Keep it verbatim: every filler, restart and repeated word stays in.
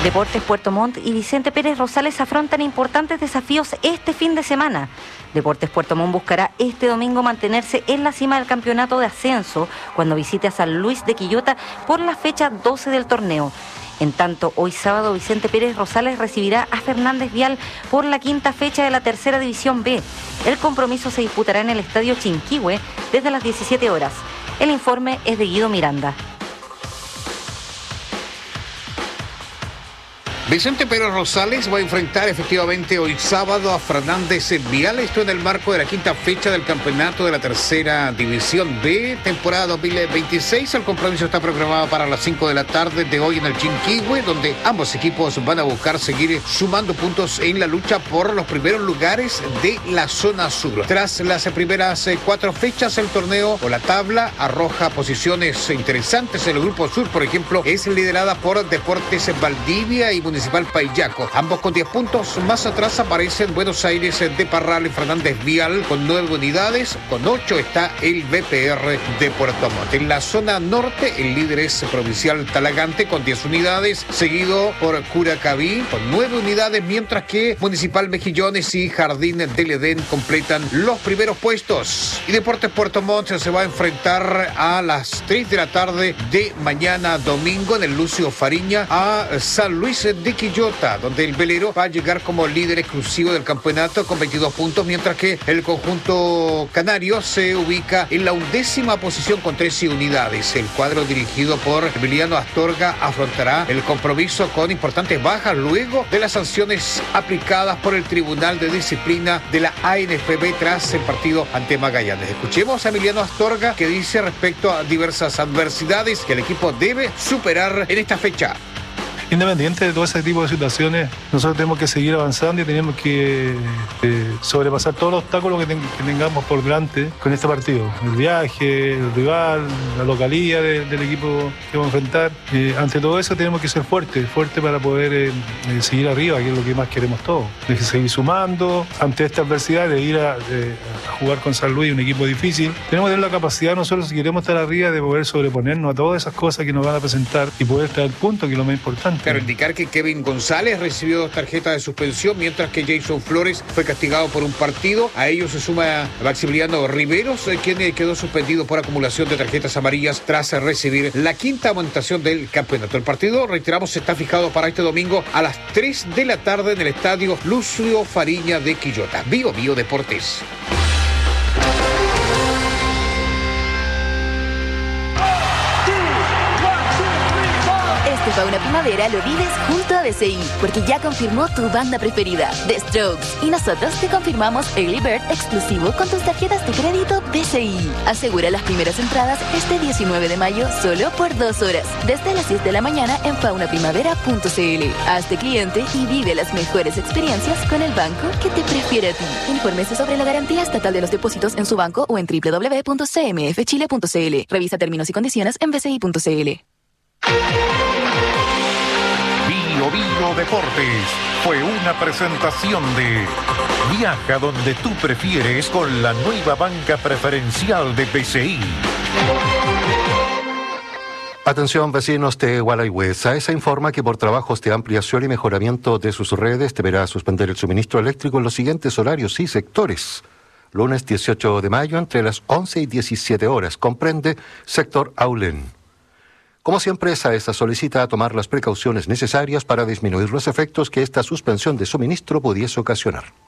Deportes Puerto Montt y Vicente Pérez Rosales afrontan importantes desafíos este fin de semana. Deportes Puerto Montt buscará este domingo mantenerse en la cima del campeonato de ascenso cuando visite a San Luis de Quillota por la fecha doce del torneo. En tanto, hoy sábado Vicente Pérez Rosales recibirá a Fernández Vial por la quinta fecha de la tercera división B. El compromiso se disputará en el estadio Chinquihue desde las diecisiete horas. El informe es de Guido Miranda. Vicente Pérez Rosales va a enfrentar efectivamente hoy sábado a Fernández Vial, esto en el marco de la quinta fecha del campeonato de la tercera división B, temporada dos mil veintiséis. El compromiso está programado para las cinco de la tarde de hoy en el Chinquihue, donde ambos equipos van a buscar seguir sumando puntos en la lucha por los primeros lugares de la zona sur. Tras las primeras cuatro fechas, el torneo o la tabla arroja posiciones interesantes. En el grupo sur, por ejemplo, es liderada por Deportes Valdivia y Municipal Paillaco, ambos con diez puntos. Más atrás aparecen Buenos Aires de Parral y Fernández Vial con nueve unidades, con ocho está el B P R de Puerto Montt. En la zona norte, el líder es Provincial Talagante con diez unidades, seguido por Curacaví con nueve unidades, mientras que Municipal Mejillones y Jardín del Edén completan los primeros puestos. Y Deportes Puerto Montt se va a enfrentar a las tres de la tarde de mañana domingo en el Lucio Fariña a San Luis de Quillota, donde el velero va a llegar como líder exclusivo del campeonato con veintidós puntos, mientras que el conjunto canario se ubica en la undécima posición con trece unidades. El cuadro dirigido por Emiliano Astorga afrontará el compromiso con importantes bajas luego de las sanciones aplicadas por el Tribunal de Disciplina de la A N F B tras el partido ante Magallanes. Escuchemos a Emiliano Astorga, que dice respecto a diversas adversidades que el equipo debe superar en esta fecha. Independiente de todo ese tipo de situaciones, nosotros tenemos que seguir avanzando y tenemos que eh, sobrepasar todos los obstáculos que, ten, que tengamos por delante con este partido. El viaje, el rival, la localía de, del equipo que vamos a enfrentar. Eh, ante todo eso tenemos que ser fuertes, fuertes para poder eh, eh, seguir arriba, que es lo que más queremos todos. De seguir sumando ante esta adversidad, de ir a, de, a jugar con San Luis, un equipo difícil. Tenemos que tener la capacidad nosotros, si queremos estar arriba, de poder sobreponernos a todas esas cosas que nos van a presentar y poder traer puntos, que es lo más importante. Claro, indicar que Kevin González recibió dos tarjetas de suspensión, mientras que Jason Flores fue castigado por un partido. A ellos se suma Maximiliano Riveros, quien quedó suspendido por acumulación de tarjetas amarillas tras recibir la quinta amonestación del campeonato. El partido, reiteramos, está fijado para este domingo a las tres de la tarde en el estadio Lucio Fariña de Quillota. Bio Bio Deportes. Fauna Primavera lo vives junto a D C I, porque ya confirmó tu banda preferida, The Strokes. Y nosotros te confirmamos Early Bird exclusivo con tus tarjetas de crédito D C I. Asegura las primeras entradas este diecinueve de mayo solo por dos horas, desde las diez de la mañana en fauna primavera punto c l. Hazte cliente y vive las mejores experiencias con el banco que te prefiere a ti. Infórmese sobre la garantía estatal de los depósitos en su banco o en doble u doble u doble u punto c m f chile punto c l. Revisa términos y condiciones en b c i punto c l. Bio Bio Deportes fue una presentación de Viaja donde tú prefieres con la nueva banca preferencial de B C I. Atención, vecinos de Gualeguay. SAESA informa que por trabajos de ampliación y mejoramiento de sus redes deberá suspender el suministro eléctrico en los siguientes horarios y sectores. Lunes dieciocho de mayo entre las once y diecisiete horas. Comprende sector Aulén. Como siempre, SAESA solicita tomar las precauciones necesarias para disminuir los efectos que esta suspensión de suministro pudiese ocasionar.